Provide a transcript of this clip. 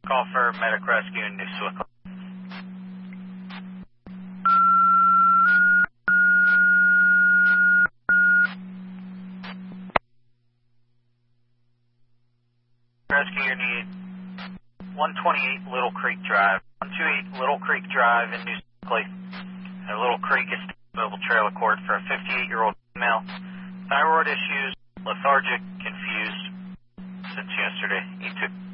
Call for medic rescue in New Swift. Rescue your need 128 Little Creek Drive. 128 Little Creek Drive in New Swift. Little Creek is mobile trailer court for a 58-year-old female. Thyroid issues, lethargic, confused since yesterday. E2.